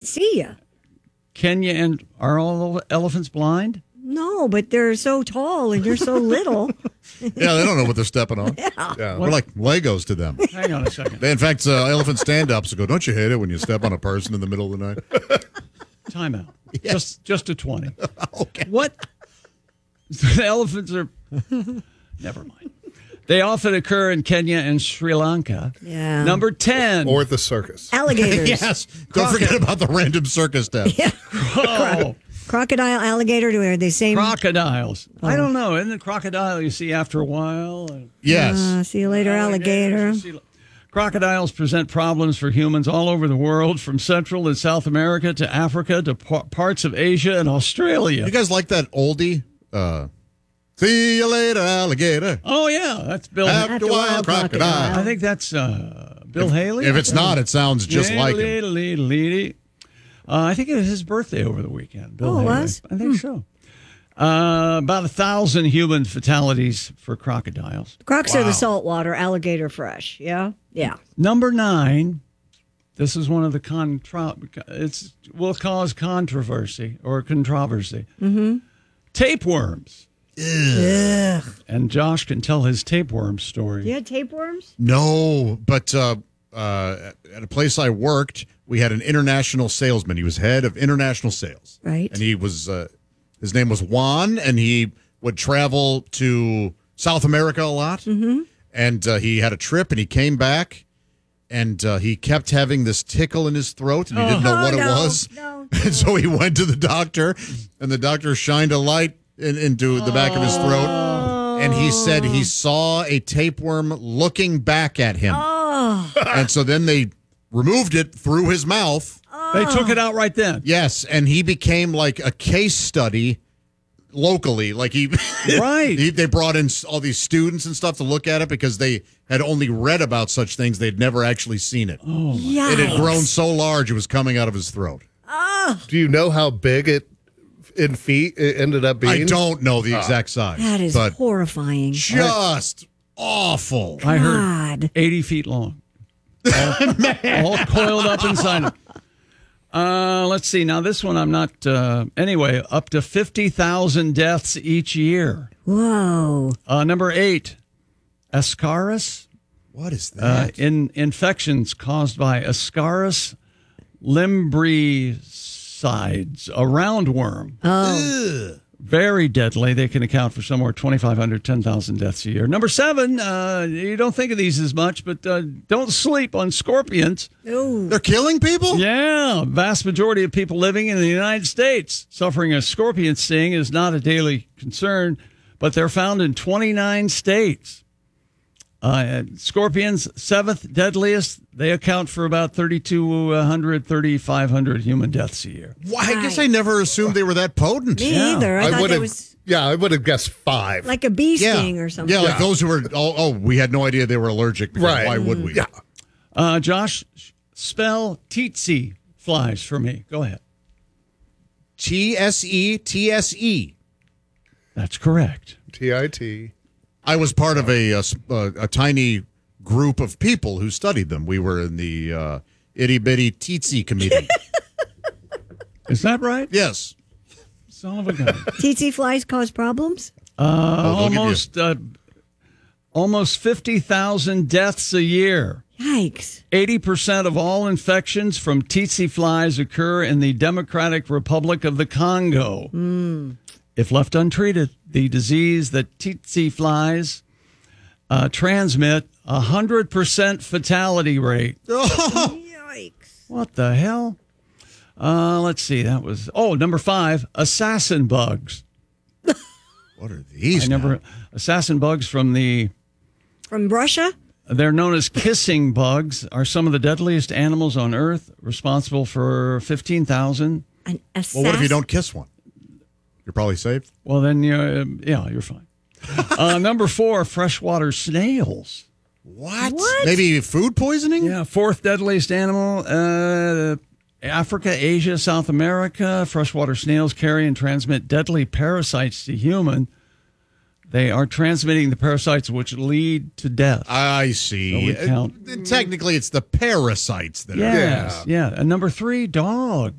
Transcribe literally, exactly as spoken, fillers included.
see you. Kenya and are all elephants blind? No, but they're so tall and you're so little. Yeah, they don't know what they're stepping on. Yeah. Yeah, we're like Legos to them. Hang on a second. They, in fact, uh, elephant stand-ups go, don't you hate it when you step on a person in the middle of the night? Time out. Yes. Just just a twenty. Okay. What? The elephants are... Never mind. They often occur in Kenya and Sri Lanka. Yeah. Number ten. Or at the circus. Alligators. Yes. Don't forget about the random circus death. Yeah. Oh, Crocodile, alligator, are they same? crocodiles. Oh. I don't know. Isn't the crocodile you see after a while? Yes. Uh, see you later, alligator. You see- Crocodiles present problems for humans all over the world, from Central and South America to Africa to par- parts of Asia and Australia. You guys like that oldie? Uh, See you later, alligator. Oh, yeah. That's Bill After After a while, while, crocodile. crocodile. I think that's uh, Bill Haley. If it's not, it sounds just like him. him. Uh, I think it was his birthday over the weekend. Bill Oh, it Haley. was? I think so. Uh, about a thousand human fatalities for crocodiles. Crocs are Wow. the saltwater, alligator fresh. Yeah? Yeah. Number nine. This is one of the contra. It's will cause controversy or controversy. Mm-hmm. Tapeworms. Ugh. And Josh can tell his tapeworm story. You had tapeworms? No, but uh, uh, at a place I worked, we had an international salesman. He was head of international sales. Right. And he was, uh, his name was Juan, and he would travel to South America a lot. Mm-hmm. And uh, he had a trip, and he came back, and uh, he kept having this tickle in his throat, and he didn't know Oh, what no, it was. no, And so he went to the doctor, and the doctor shined a light in, into the back of his throat. And he said he saw a tapeworm looking back at him. Oh. And so then they removed it through his mouth. They took it out right then. Yes, and he became like a case study locally. Like he, Right. he, they brought in all these students and stuff to look at it because they had only read about such things. They'd never actually seen it. Oh, Yikes. It had grown so large it was coming out of his throat. Do you know how big it in feet it ended up being? I don't know the exact size. That is but horrifying. just awful. I heard God. eighty feet long. All, all coiled up inside it. Uh, let's see. Now, this one I'm not. Uh, anyway, up to fifty thousand deaths each year. Whoa. Uh, number eight, Ascaris. What is Uh, that? in infections caused by Ascaris limbricides, a roundworm. Oh. Very deadly. They can account for somewhere twenty-five hundred, ten thousand deaths a year. Number seven, uh, you don't think of these as much, but uh, don't sleep on scorpions. Oh. They're killing people? Yeah, vast majority of people living in the United States suffering a scorpion sting is not a daily concern, but they're found in twenty-nine states. Uh, scorpions, seventh deadliest. They account for about thirty-two hundred, thirty-five hundred human deaths a year. Well, I guess I never assumed they were that potent. Me Yeah. either. I, thought would it have. was Yeah, I would have guessed five. like a bee Yeah. sting or something. Yeah, like those who were, oh, oh, we had no idea they were allergic. Because Right. Why would we? Yeah. Uh, Josh, spell tsetse flies for me. Go ahead. T S E T S E. That's correct. T I T. I was part of a, a, a tiny group of people who studied them. We were in the uh, itty bitty teetsy committee. Is that right? Yes. Son of a gun. T T flies cause problems? Uh, Oh, they'll give you- almost, uh, almost fifty thousand deaths a year. Yikes. eighty percent of all infections from tsetse flies occur in the Democratic Republic of the Congo. Mm. If left untreated, the disease that tsetse flies uh, transmit a one hundred percent fatality rate. Yikes. What the hell? Uh, let's see. That was, oh, number five, assassin bugs. What are these? I never, now? assassin bugs from the, From Russia? they're known as kissing bugs, are some of the deadliest animals on Earth, responsible for fifteen thousand. An Well, what if you assassin? don't kiss one? You're probably safe. Well, then, you're, yeah, you're fine. uh, number four, freshwater snails. What? What? Maybe food poisoning? Yeah, fourth deadliest animal, uh, Africa, Asia, South America. Freshwater snails carry and transmit deadly parasites to human. They are transmitting the parasites which lead to death. I see. So we count. Uh, technically, it's the parasites that are. Yes, yeah. And number three, dog.